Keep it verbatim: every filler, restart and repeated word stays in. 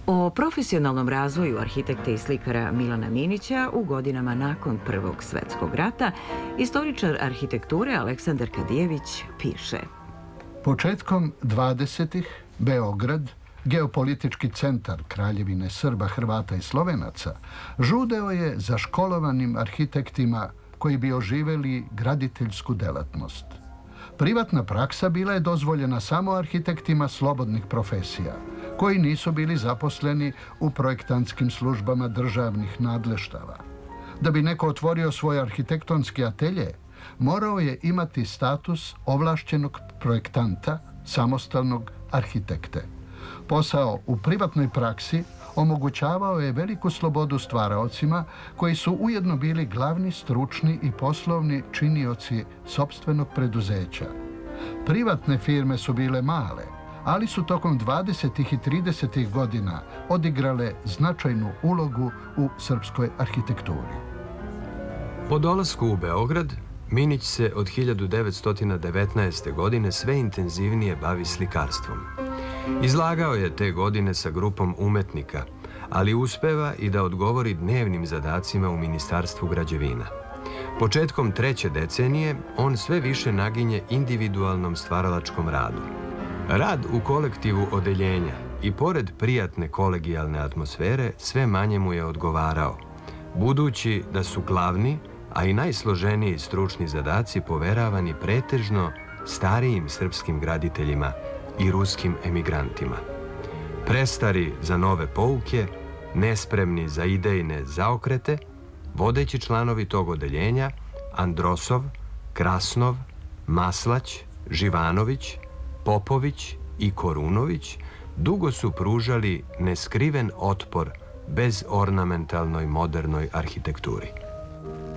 O profesionalnom razvoju arhitekte i slikara Milana Minića u godinama nakon Prvog svjetskog rata istoričar arhitekture Aleksandar Kadijević piše: Početkom dvadesetih Beograd, geopolitički centar Kraljevine Srba, Hrvata i Slovenaca, žudeo je za školovanim arhitektima koji bi oživeli graditeljsku delatnost. Privatna praksa bila je dozvoljena samo arhitektima slobodnih profesija, koji nisu bili zaposleni u projektantskim službama državnih nadleštava. Da bi neko otvorio svoj arhitektonski atelje, morao je imati status ovlašćenog projektanta, samostalnog arhitekte. Posao u privatnoj praksi omogućavao je veliku slobodu stvaraocima koji su ujedno bili glavni stručni i poslovni činioci sopstvenog preduzeća. Privatne firme su bile male, ali su tokom dvadesetih i tridesetih godina odigrale značajnu ulogu u srpskoj arhitekturi. Po dolasku u Beograd, Minić se od hiljadu devetsto devetnaeste. godine sve intenzivnije bavi slikarstvom. Izlagao je te godine sa grupom umetnika, ali uspeva i da odgovori dnevnim zadacima u Ministarstvu građevina. Početkom treće decenije on sve više naginje individualnom stvaralačkom radu. Rad u kolektivu odeljenja i pored prijatne kolegijalne atmosfere sve manje mu je odgovarao, budući da su glavni, a i najsloženiji stručni zadaci poveravani pretežno starijim srpskim graditeljima i ruskim emigrantima. Prestari za nove pouke, nespremni za idejne zaokrete, vodeći članovi tog odeljenja Androsov, Krasnov, Maslać, Živanović, Popović i Korunović dugo su pružali neskriven otpor bez ornamentalnoj modernoj arhitekturi.